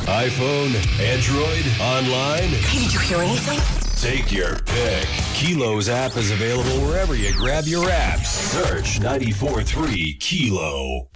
iPhone, Android, online. Hey, did you hear anything? Take your pick. Kilo's app is available wherever you grab your apps. Search 94.3 Kilo.